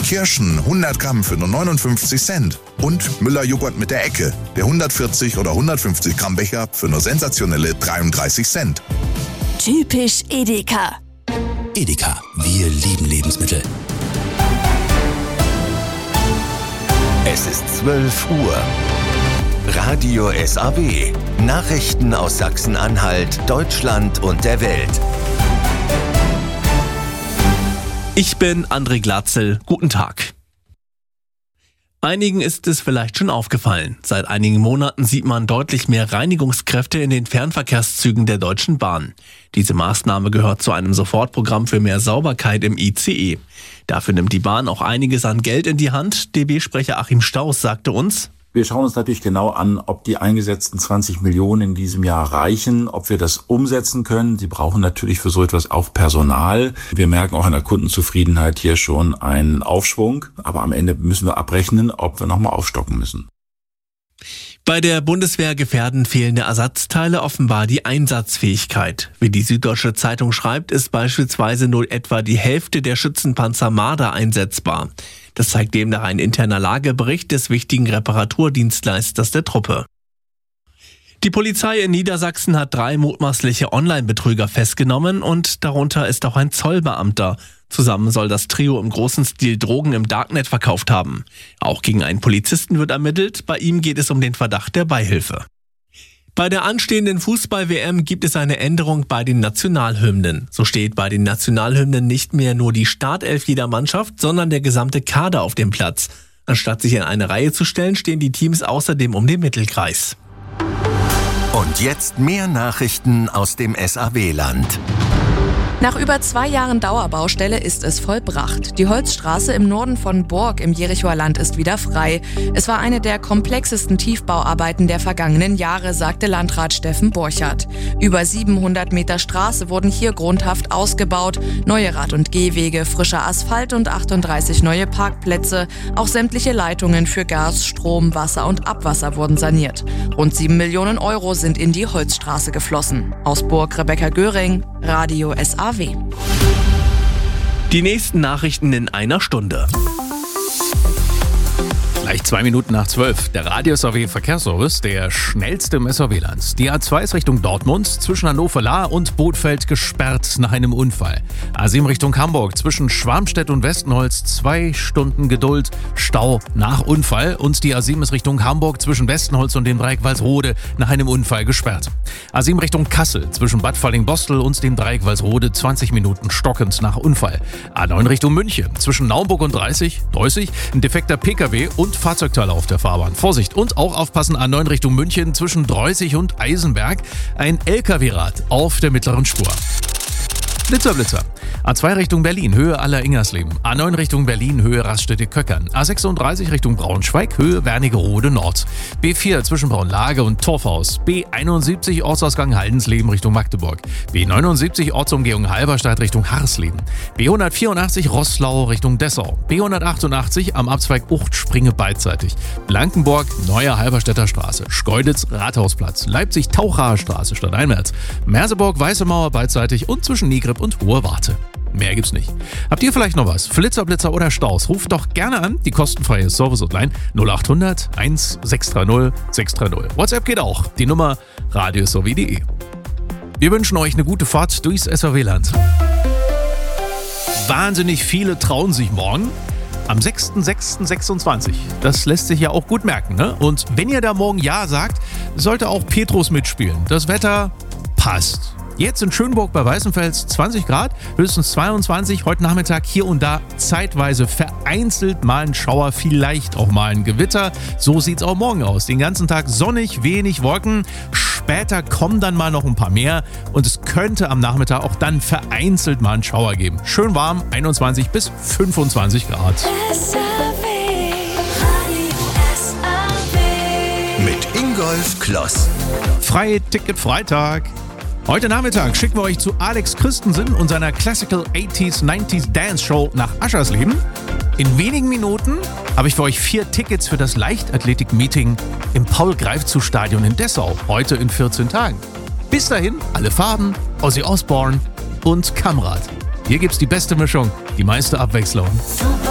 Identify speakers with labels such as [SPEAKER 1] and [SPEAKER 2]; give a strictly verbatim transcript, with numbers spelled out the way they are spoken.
[SPEAKER 1] Kirschen hundert Gramm für nur neunundfünfzig Cent. Und Müller-Joghurt mit der Ecke, der hundertvierzig oder hundertfünfzig Gramm Becher für nur sensationelle dreiunddreißig Cent.
[SPEAKER 2] Typisch Edeka.
[SPEAKER 3] Edeka, wir lieben Lebensmittel.
[SPEAKER 4] Es ist zwölf Uhr. Radio S A W. Nachrichten aus Sachsen-Anhalt, Deutschland und der Welt.
[SPEAKER 5] Ich bin André Glatzel. Guten Tag. Einigen ist es vielleicht schon aufgefallen. Seit einigen Monaten sieht man deutlich mehr Reinigungskräfte in den Fernverkehrszügen der Deutschen Bahn. Diese Maßnahme gehört zu einem Sofortprogramm für mehr Sauberkeit im I C E. Dafür nimmt die Bahn auch einiges an Geld in die Hand. D B-Sprecher Achim Stauß sagte uns:
[SPEAKER 6] Wir schauen uns natürlich genau an, ob die eingesetzten zwanzig Millionen in diesem Jahr reichen, ob wir das umsetzen können. Sie brauchen natürlich für so etwas auch Personal. Wir merken auch an der Kundenzufriedenheit hier schon einen Aufschwung. Aber am Ende müssen wir abrechnen, ob wir nochmal aufstocken müssen.
[SPEAKER 5] Bei der Bundeswehr gefährden fehlende Ersatzteile offenbar die Einsatzfähigkeit. Wie die Süddeutsche Zeitung schreibt, ist beispielsweise nur etwa die Hälfte der Schützenpanzer Marder einsetzbar. Das zeigt demnach ein interner Lagebericht des wichtigen Reparaturdienstleisters der Truppe. Die Polizei in Niedersachsen hat drei mutmaßliche Online-Betrüger festgenommen und darunter ist auch ein Zollbeamter. Zusammen soll das Trio im großen Stil Drogen im Darknet verkauft haben. Auch gegen einen Polizisten wird ermittelt. Bei ihm geht es um den Verdacht der Beihilfe. Bei der anstehenden Fußball-W M gibt es eine Änderung bei den Nationalhymnen. So steht bei den Nationalhymnen nicht mehr nur die Startelf jeder Mannschaft, sondern der gesamte Kader auf dem Platz. Anstatt sich in eine Reihe zu stellen, stehen die Teams außerdem um den Mittelkreis.
[SPEAKER 4] Und jetzt mehr Nachrichten aus dem S A W-Land.
[SPEAKER 7] Nach über zwei Jahren Dauerbaustelle ist es vollbracht. Die Holzstraße im Norden von Borg im Jerichoer Land ist wieder frei. Es war eine der komplexesten Tiefbauarbeiten der vergangenen Jahre, sagte Landrat Steffen Borchardt. Über siebenhundert Meter Straße wurden hier grundhaft ausgebaut. Neue Rad- und Gehwege, frischer Asphalt und achtunddreißig neue Parkplätze. Auch sämtliche Leitungen für Gas, Strom, Wasser und Abwasser wurden saniert. Rund sieben Millionen Euro sind in die Holzstraße geflossen. Aus Borg Rebecca Göring, Radio S A W.
[SPEAKER 5] Die nächsten Nachrichten in einer Stunde.
[SPEAKER 8] Gleich zwei Minuten nach zwölf. Der Radio S A W Verkehrsservice, der schnellste im S A W-Land. Die A zwei ist Richtung Dortmund, zwischen Hannover-Lahr und Bothfeld gesperrt nach einem Unfall. A sieben Richtung Hamburg, zwischen Schwarmstedt und Westenholz, zwei Stunden Geduld, Stau nach Unfall. Und die A sieben ist Richtung Hamburg, zwischen Westenholz und dem Dreieck Walsrode, nach einem Unfall gesperrt. A sieben Richtung Kassel, zwischen Bad Falling-Bostel und dem Dreieck Walsrode, zwanzig Minuten stockend nach Unfall. A neun Richtung München, zwischen Naumburg und Dreißig, Deußig, ein defekter P K W und Fahrzeugteile auf der Fahrbahn. Vorsicht und auch aufpassen, A neun Richtung München zwischen Dreußig und Eisenberg. Ein L K W-Rad auf der mittleren Spur. Blitzer, Blitzer. A zwei Richtung Berlin, Höhe Aller-Ingersleben. A neun Richtung Berlin, Höhe Raststätte-Köckern. A sechsunddreißig Richtung Braunschweig, Höhe Wernigerode Nord. B vier zwischen Braunlage und Torfhaus. B einundsiebzig Ortsausgang Haldensleben Richtung Magdeburg. B neunundsiebzig Ortsumgehung Halberstadt Richtung Harsleben. B hundertvierundachtzig Roßlau Richtung Dessau. B hundertachtundachtzig am Abzweig Ucht-Springe beidseitig. Blankenburg, Neue Halberstädter Straße. Schkeuditz, Rathausplatz. Leipzig, Tauchaer Straße stadteinwärts. Merseburg, Weiße Mauer beidseitig und zwischen Nigrib und Hohe Warte. Mehr gibt's nicht. Habt ihr vielleicht noch was? Flitzer, Blitzer oder Staus? Ruft doch gerne an. Die kostenfreie Service-Hotline null acht hundert eins sechs drei null sechs drei null. WhatsApp geht auch. Die Nummer radio s a w punkt d e. Wir wünschen euch eine gute Fahrt durchs S A W-Land. Wahnsinnig viele trauen sich morgen. Am sechster sechster sechsundzwanzig. Das lässt sich ja auch gut merken, ne? Und wenn ihr da morgen Ja sagt, sollte auch Petrus mitspielen. Das Wetter passt. Jetzt in Schönburg bei Weißenfels zwanzig Grad, höchstens zweiundzwanzig. Heute Nachmittag hier und da zeitweise vereinzelt mal ein Schauer, vielleicht auch mal ein Gewitter. So sieht's auch morgen aus. Den ganzen Tag sonnig, wenig Wolken. Später kommen dann mal noch ein paar mehr und es könnte am Nachmittag auch dann vereinzelt mal einen Schauer geben. Schön warm, einundzwanzig bis fünfundzwanzig Grad.
[SPEAKER 2] S A W, Radio S A W.
[SPEAKER 4] Mit Ingolf Kloss.
[SPEAKER 8] Freiticket Freitag. Heute Nachmittag schicken wir euch zu Alex Christensen und seiner Classical achtziger, neunziger Dance Show nach Aschersleben. In wenigen Minuten habe ich für euch vier Tickets für das Leichtathletik-Meeting im Paul-Greifzu-Stadion in Dessau, heute in vierzehn Tagen. Bis dahin, alle Farben, Ozzy Osbourne und Kamrat. Hier gibt's die beste Mischung, die meiste Abwechslung.